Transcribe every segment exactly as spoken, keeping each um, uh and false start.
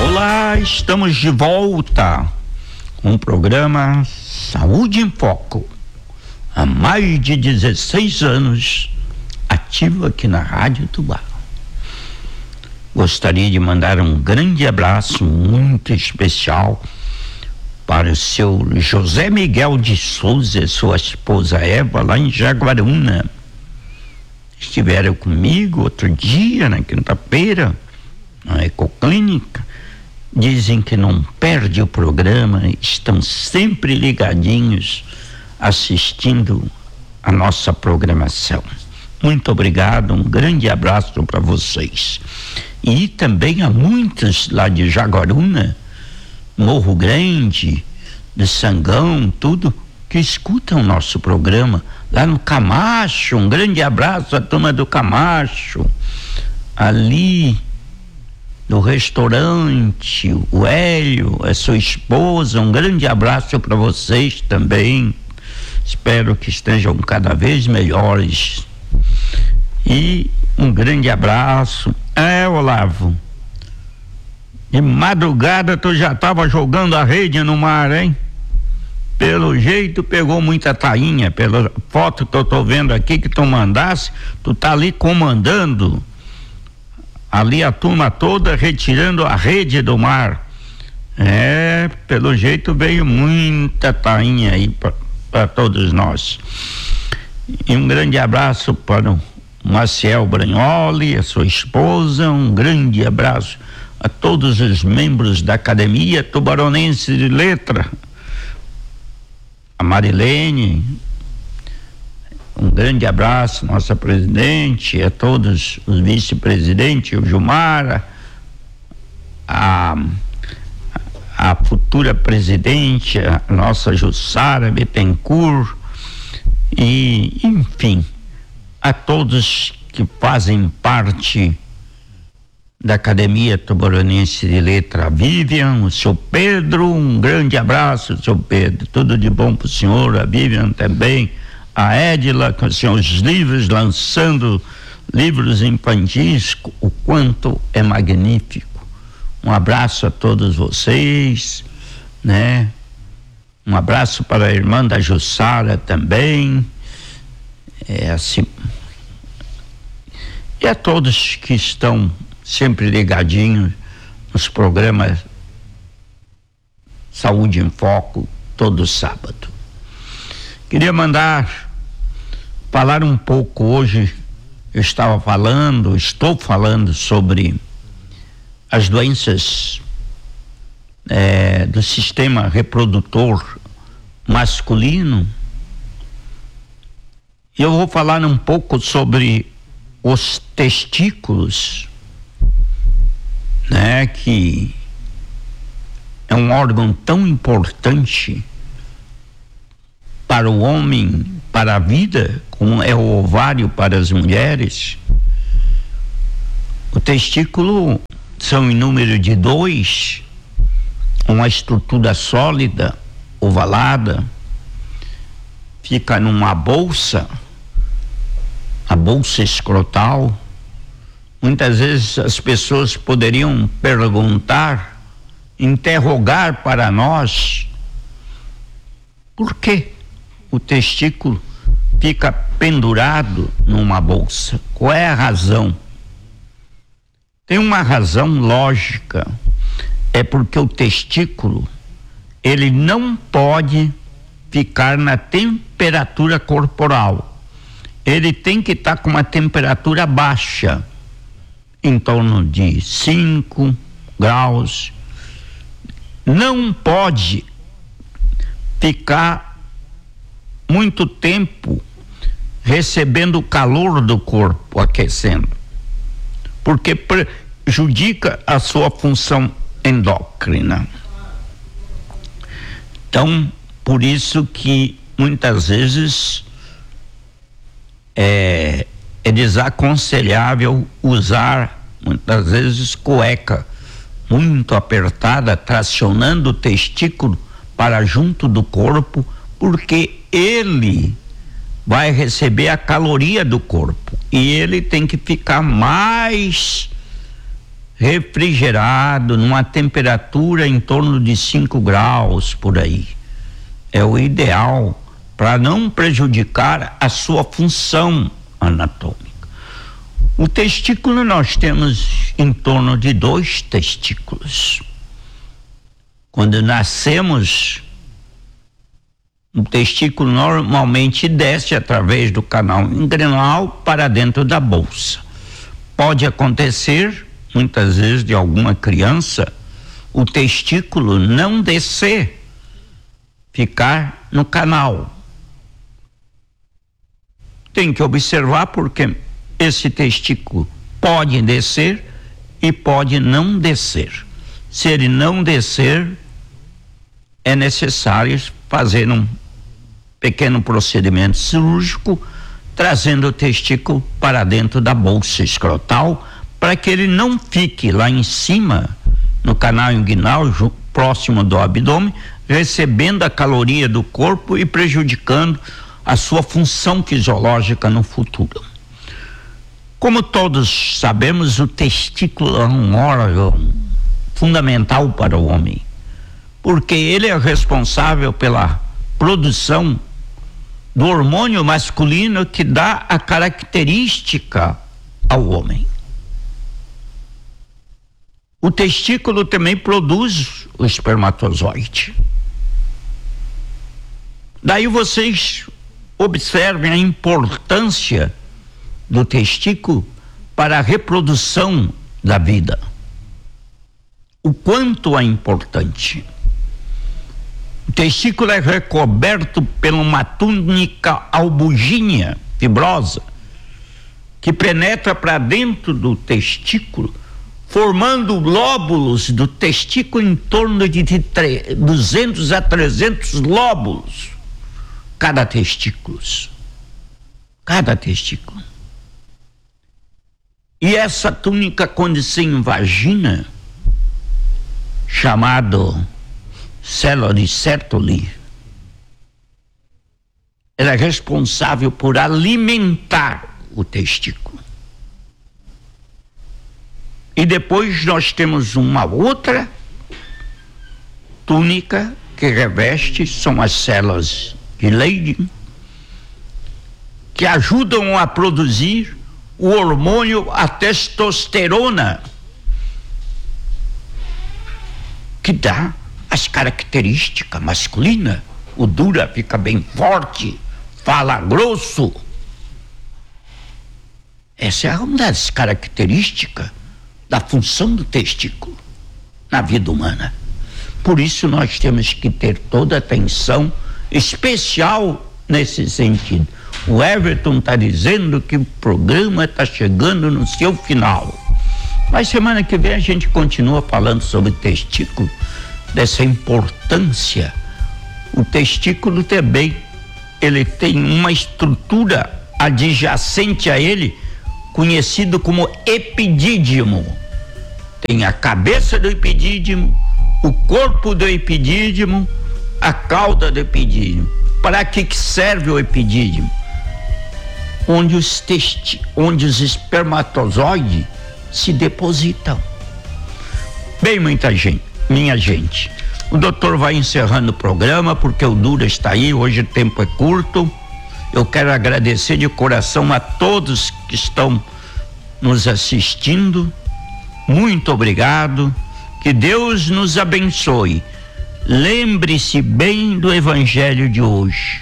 Olá, estamos de volta com o programa Saúde em Foco. Há mais de dezesseis anos, ativo aqui na Rádio Tubá. Gostaria de mandar um grande abraço muito especial para o seu José Miguel de Souza e sua esposa Eva, lá em Jaguaruna. Estiveram comigo outro dia, na quinta-feira, na Ecoclínica. Dizem que não perde o programa, estão sempre ligadinhos, assistindo a nossa programação. Muito obrigado, um grande abraço para vocês. E também há muitos lá de Jaguaruna, Morro Grande, de Sangão, tudo, que escutam o nosso programa. Lá no Camacho, um grande abraço à turma do Camacho. Ali do restaurante, o Hélio, a sua esposa, um grande abraço para vocês também. Espero que estejam cada vez melhores. E um grande abraço. É, Olavo, de madrugada tu já tava jogando a rede no mar, hein? Pelo jeito pegou muita tainha, pela foto que eu tô vendo aqui que tu mandasse, tu tá ali comandando ali a turma toda, retirando a rede do mar. É, pelo jeito veio muita tainha aí para todos nós. E um grande abraço para o Maciel Bragnoli, a sua esposa, um grande abraço a todos os membros da Academia Tubaronense de Letra, a Marilene, um grande abraço, nossa presidente, a todos os vice-presidentes, o Gilmar, a, a futura presidente, a nossa Jussara Bittencourt, e, enfim, a todos que fazem parte da Academia Tubaronense de Letra, a Vivian, o seu Pedro, um grande abraço, seu Pedro, tudo de bom pro senhor, a Vivian também, a Edila, com os seus livros, lançando livros infantis, o quanto é magnífico. Um abraço a todos vocês, né? Um abraço para a irmã da Jussara também, é assim, e a todos que estão sempre ligadinhos nos programas Saúde em Foco, todo sábado. Queria mandar, falar um pouco hoje, eu estava falando, estou falando sobre as doenças é, do sistema reprodutor masculino. E eu vou falar um pouco sobre os testículos, né, que é um órgão tão importante para o homem, para a vida, como é o ovário para as mulheres. O testículo são em número de dois, uma estrutura sólida, ovalada, fica numa bolsa, a bolsa escrotal. Muitas vezes as pessoas poderiam perguntar, interrogar para nós, por que o testículo fica pendurado numa bolsa? Qual é a razão? Tem uma razão lógica, é porque o testículo, ele não pode ficar na temperatura corporal, ele tem que estar com uma temperatura baixa, em torno de cinco graus, não pode ficar muito tempo recebendo o calor do corpo, aquecendo, porque prejudica a sua função endócrina. Então, por isso que muitas vezes é, é desaconselhável usar, muitas vezes, cueca muito apertada, tracionando o testículo para junto do corpo, porque ele vai receber a caloria do corpo e ele tem que ficar mais refrigerado, numa temperatura em torno de cinco graus por aí. É o ideal para não prejudicar a sua função anatômica. O testículo, nós temos em torno de dois testículos. Quando nascemos, o testículo normalmente desce através do canal inguinal para dentro da bolsa. Pode acontecer, muitas vezes, de alguma criança, o testículo não descer, ficar no canal. Tem que observar, porque esse testículo pode descer e pode não descer. Se ele não descer, é necessário fazer um pequeno procedimento cirúrgico, trazendo o testículo para dentro da bolsa escrotal, para que ele não fique lá em cima, no canal inguinal, próximo do abdômen, recebendo a caloria do corpo e prejudicando a sua função fisiológica no futuro. Como todos sabemos, o testículo é um órgão fundamental para o homem, porque ele é responsável pela produção do hormônio masculino que dá a característica ao homem. O testículo também produz o espermatozoide. Daí vocês observem a importância do testículo para a reprodução da vida. O quanto é importante. O testículo é recoberto por uma túnica albugínea fibrosa que penetra para dentro do testículo, formando lóbulos do testículo em torno de duzentos a trezentos lóbulos cada testículo. Cada testículo. E essa túnica, quando se invagina, chamado célula de Sertoli, ela é responsável por alimentar o testículo. E depois nós temos uma outra túnica que reveste, são as células de Leydig, que ajudam a produzir o hormônio, a testosterona, que dá as características masculinas. O dura fica bem forte, fala grosso. Essa é uma das características da função do testículo na vida humana. Por isso nós temos que ter toda atenção especial nesse sentido. O Everton está dizendo que o programa está chegando no seu final. Mas semana que vem a gente continua falando sobre testículo, dessa importância. O testículo também, ele tem uma estrutura adjacente a ele, conhecido como epidídimo. Tem a cabeça do epidídimo, o corpo do epidídimo, a cauda do epidídimo. Para que serve o epidídimo? Onde os testi, onde os espermatozoides se depositam. Bem, muita gente, minha gente, o doutor vai encerrando o programa, porque o Dura está aí, hoje o tempo é curto. Eu quero agradecer de coração a todos que estão nos assistindo. Muito obrigado, que Deus nos abençoe. Lembre-se bem do evangelho de hoje,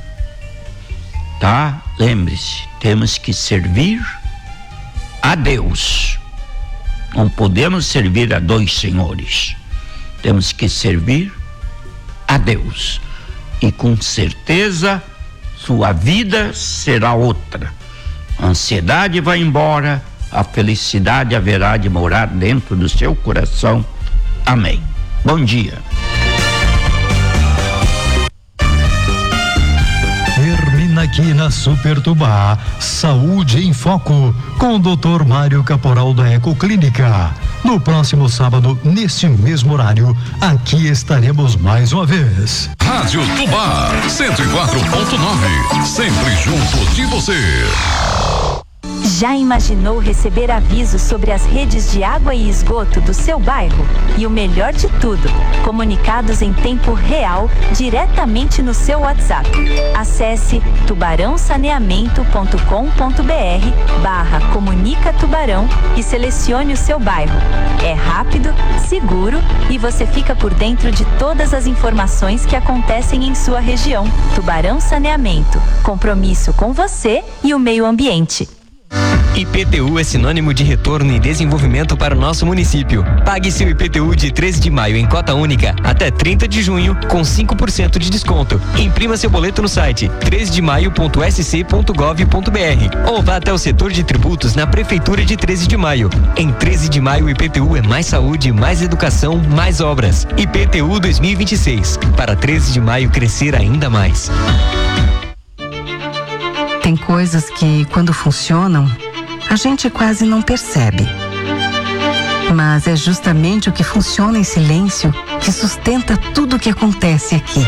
tá? Lembre-se, temos que servir a Deus. Não podemos servir a dois senhores. Temos que servir a Deus. E com certeza sua vida será outra. A ansiedade vai embora, a felicidade haverá de morar dentro do seu coração. Amém. Bom dia. Termina aqui na Super Tubá, Saúde em Foco, com o doutor Mário Caporal da Ecoclínica. No próximo sábado, neste mesmo horário, aqui estaremos mais uma vez. Rádio Tubá, cento e quatro ponto nove, sempre junto de você. Já imaginou receber avisos sobre as redes de água e esgoto do seu bairro? E o melhor de tudo, comunicados em tempo real, diretamente no seu WhatsApp. Acesse tubarão saneamento ponto com ponto br barra Comunica Tubarão e selecione o seu bairro. É rápido, seguro e você fica por dentro de todas as informações que acontecem em sua região. Tubarão Saneamento. Compromisso com você e o meio ambiente. I P T U é sinônimo de retorno e desenvolvimento para o nosso município. Pague seu I P T U de treze de maio em cota única até trinta de junho com cinco por cento de desconto. Imprima seu boleto no site treze de maio ponto s c ponto gov ponto b r ou vá até o setor de tributos na Prefeitura de treze de maio. Em treze de maio, o I P T U é mais saúde, mais educação, mais obras. I P T U dois mil e vinte e seis. Para treze de maio crescer ainda mais. Tem coisas que, quando funcionam, a gente quase não percebe. Mas é justamente o que funciona em silêncio que sustenta tudo o que acontece aqui.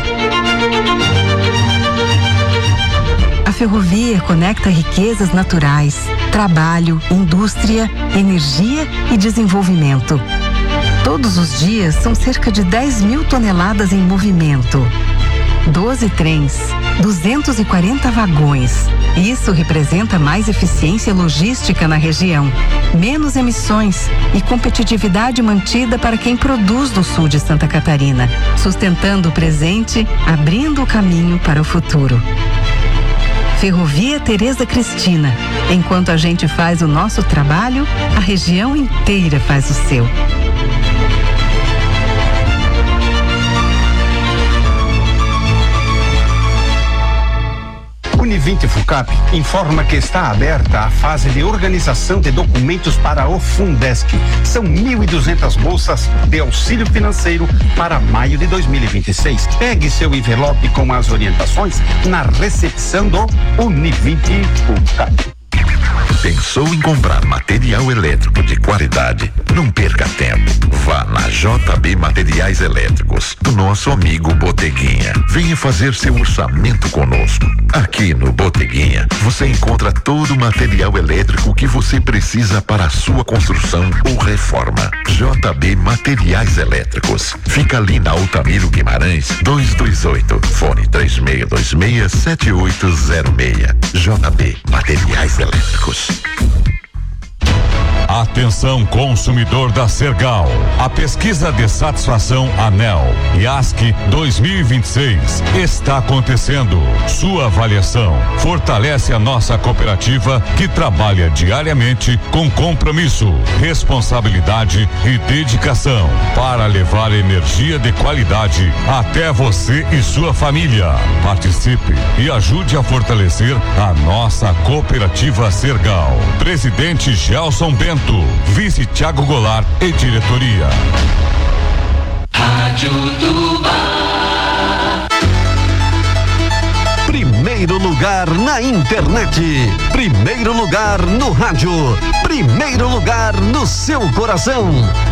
A ferrovia conecta riquezas naturais, trabalho, indústria, energia e desenvolvimento. Todos os dias são cerca de dez mil toneladas em movimento. doze trens, duzentos e quarenta vagões. Isso representa mais eficiência logística na região, menos emissões e competitividade mantida para quem produz no sul de Santa Catarina, sustentando o presente, abrindo o caminho para o futuro. Ferrovia Tereza Cristina. Enquanto a gente faz o nosso trabalho, a região inteira faz o seu. Univinte Fucap informa que está aberta a fase de organização de documentos para o Fundesc. São mil e duzentas bolsas de auxílio financeiro para maio de dois mil e vinte e seis. Pegue seu envelope com as orientações na recepção do Univinte Fucap. Pensou em comprar material elétrico de qualidade? Não perca tempo. Vá na J B Materiais Elétricos, do nosso amigo Boteguinha. Venha fazer seu orçamento conosco. Aqui no Boteguinha, você encontra todo o material elétrico que você precisa para a sua construção ou reforma. J B Materiais Elétricos. Fica ali na Altamiro Guimarães, duzentos e vinte e oito. Fone três seis dois seis, sete oito zero seis. J B Materiais Elétricos. Atenção, consumidor da Sergal. A pesquisa de satisfação ANEEL I A S C dois mil e vinte e seis está acontecendo. Sua avaliação fortalece a nossa cooperativa que trabalha diariamente com compromisso, responsabilidade e dedicação para levar energia de qualidade até você e sua família. Participe e ajude a fortalecer a nossa cooperativa Sergal. Presidente Gelson Bento. Vice Thiago Goulart e diretoria. Rádio Tubá. Primeiro lugar na internet. Primeiro lugar no rádio. Primeiro lugar no seu coração.